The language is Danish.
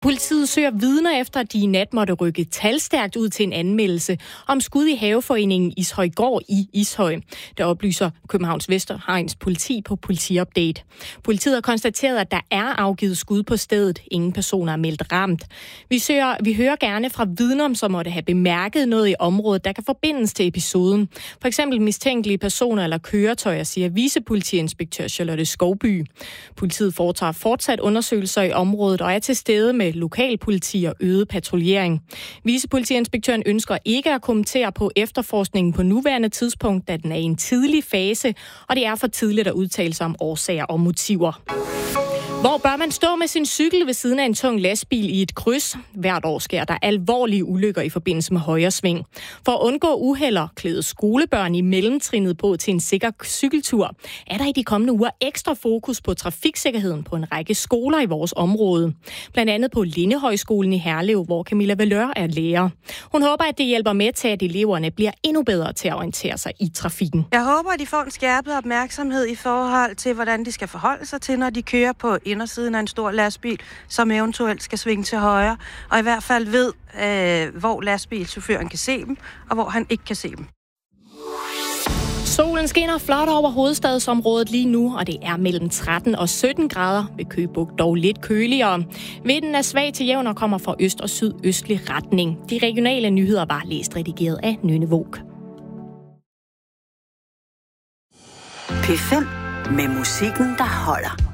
Politiet søger vidner efter, at de i nat måtte rykke talstærkt ud til en anmeldelse om skud i haveforeningen Ishøjgård i Ishøj. Der oplyser Københavns Vestegns politi på Politiupdate. Politiet har konstateret, at der er afgivet skud på stedet. Ingen personer er meldt ramt. Vi hører gerne fra vidner, som måtte have bemærket noget i området, der kan forbindes til episoden. For eksempel mistænkelige personer eller køretøjer, siger vicepolitiinspektør Charlotte Skovby. Politiet foretager fortsat undersøgelser i området og er til stede med lokalpoliti og øget patruljering. Vicepolitiinspektøren ønsker ikke at kommentere på efterforskningen på nuværende tidspunkt, da den er i en tidlig fase, og det er for tidligt at udtale sig om årsager og motiver. Hvor bør man stå med sin cykel ved siden af en tung lastbil i et kryds? Hvert år sker der alvorlige ulykker i forbindelse med højresving. For at undgå uhelder klædes skolebørn i mellemtrinnet på til en sikker cykeltur. Er der i de kommende uger ekstra fokus på trafiksikkerheden på en række skoler i vores område? Blandt andet på Lindehøjskolen i Herlev, hvor Camilla Valør er lærer. Hun håber, at det hjælper med til, at eleverne bliver endnu bedre til at orientere sig i trafikken. Jeg håber, at de får en skærpet opmærksomhed i forhold til, hvordan de skal forholde sig til, når de kører på indersiden af en stor lastbil, som eventuelt skal svinge til højre, og i hvert fald ved, hvor lastbilchaufføren kan se dem, og hvor han ikke kan se dem. Solen skinner flot over hovedstadsområdet lige nu, og det er mellem 13 og 17 grader. Ved Køge Bugt dog lidt køligere. Vinden er svag til jævn og kommer fra øst og sydøstlig retning. De regionale nyheder var læst redigeret af Nynne Våg. P5 med musikken, der holder.